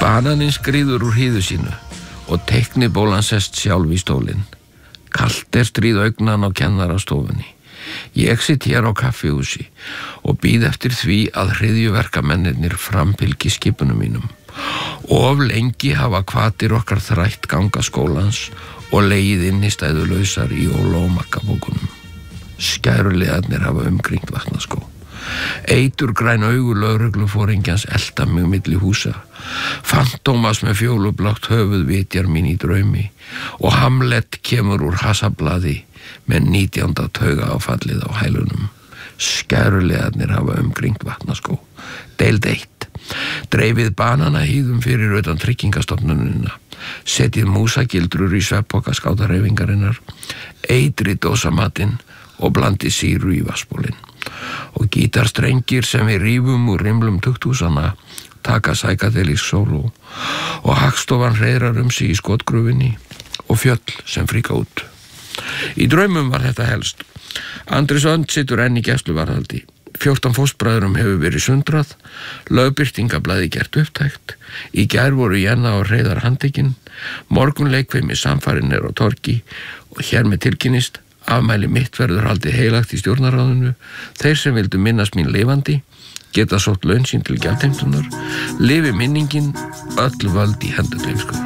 Bananinn skríður úr hýðu sínu og teiknibólan sest sjálf í stólinn. Kalt stríð augnan á kennarastofunni. Ég sitt hér á kaffihúsi og bíð eftir því að hryðjuverkamennirnir framfylgi skipunum mínum. Of lengi hafa hvatir okkar þrætt ganga skólans og legið innistæðulausar í ólómakkabókunum. Skæruliðarnir hafa umkringt vatnaskó. Eiturgræn augu lögregluforingjans elta mig milli húsa. Fantómas með fjólublátt höfuð vitjar mín í draumi og Hamlet kemur úr hasablaði með 19. taugafallið á hælunum. Skæruliðarnir hafa umkringt vatnaskó. Deild 1. Dreifið bananahýðum fyrir utan tryggingastofnunina. Setjið músagildrur í svefnpoka skátahreyfingarinnar. Eitrið dósamatinn og blandið sýru í vatnsbólinn. Og gítarstrengir sem við rífum úr rimlum tukthúsana taka psychedelic sóló og Hagstofan hreiðrar sig í skotgröfinni og fjöll sem fríka út. Í draumum var þetta helst. Andris Önd situr enn í gæsluvarðhaldi. 14 fóstbræðurum hefur verið sundrað, lögbirtingablaði gert upptækt, í gær voru Jenna og Hreiðar handtekinn, morgunleikfimi samfarin á torgi og hér með tilkynnist afmæli mitt verður haldið heilagt í stjórnarráðinu. Þeir sem vildu minnast mín lifandi geta sótt laun sín til gjaldheimtunar. Lifi minningin, öll völd í hendur gleymskunnar.